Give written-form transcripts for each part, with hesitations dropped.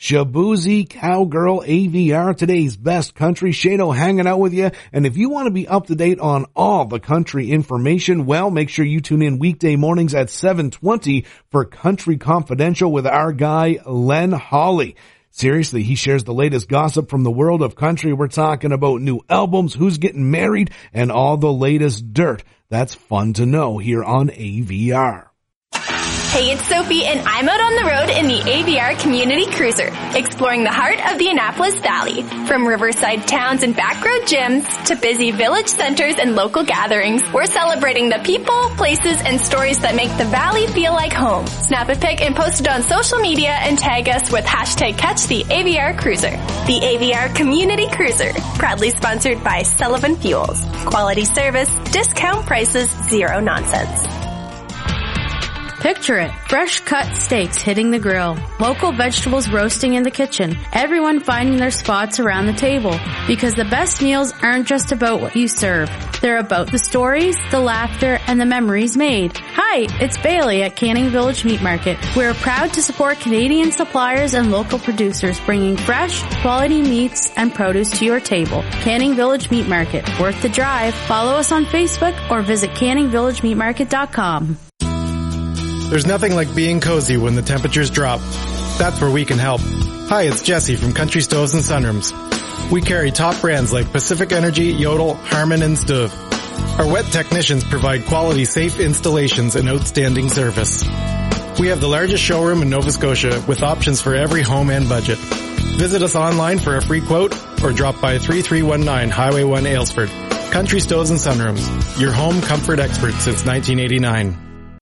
Shaboozey Cowgirl AVR, today's best country. Shado hanging out with you. And if you want to be up to date on all the country information, well, make sure you tune in weekday mornings at 7:20 for Country Confidential with our guy, Len Hawley. Seriously, he shares the latest gossip from the world of country. We're talking about new albums, who's getting married, and all the latest dirt. That's fun to know here on AVR. Hey, it's Sophie, and I'm out on the road in the AVR Community Cruiser, exploring the heart of the Annapolis Valley. From riverside towns and backroad gyms to busy village centers and local gatherings, we're celebrating the people, places, and stories that make the valley feel like home. Snap a pic and post it on social media and tag us with hashtag #CatchTheAVRCruiser. The AVR Community Cruiser, proudly sponsored by Sullivan Fuels. Quality service, discount prices, zero nonsense. Picture it. Fresh cut steaks hitting the grill. Local vegetables roasting in the kitchen. Everyone finding their spots around the table. Because the best meals aren't just about what you serve. They're about the stories, the laughter, and the memories made. Hi, it's Bailey at Canning Village Meat Market. We're proud to support Canadian suppliers and local producers, bringing fresh, quality meats and produce to your table. Canning Village Meat Market. Worth the drive. Follow us on Facebook or visit canningvillagemeatmarket.com. There's nothing like being cozy when the temperatures drop. That's where we can help. Hi, it's Jesse from Country Stoves and Sunrooms. We carry top brands like Pacific Energy, Yodel, Harman, and Stuv. Our wet technicians provide quality, safe installations and outstanding service. We have the largest showroom in Nova Scotia with options for every home and budget. Visit us online for a free quote or drop by 3319 Highway 1 Aylesford. Country Stoves and Sunrooms, your home comfort expert since 1989.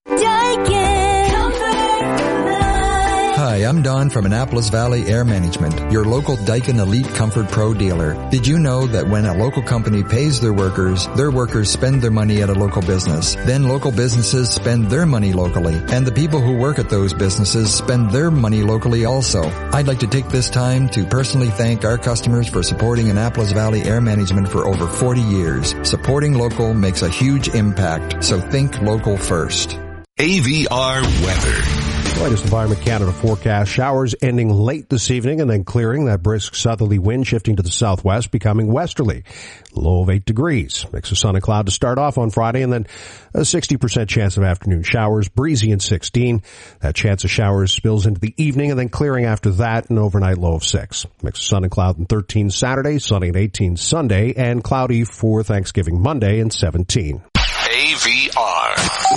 Hi, I'm Don from Annapolis Valley Air Management, your local Daikin Elite Comfort Pro dealer. Did you know that when a local company pays their workers spend their money at a local business? Then local businesses spend their money locally, and the people who work at those businesses spend their money locally also. I'd like to take this time to personally thank our customers for supporting Annapolis Valley Air Management for over 40 years. Supporting local makes a huge impact, so think local first. AVR weather. Latest Environment Canada forecast. Showers ending late this evening and then clearing. That brisk southerly wind shifting to the southwest, becoming westerly. Low of 8 degrees. Mix of sun and cloud to start off on Friday, and then a 60% chance of afternoon showers. Breezy and 16. That chance of showers spills into the evening and then clearing after that, an overnight low of 6. Mix of sun and cloud and 13 Saturday, sunny and 18 Sunday, and cloudy for Thanksgiving Monday and 17. AVR.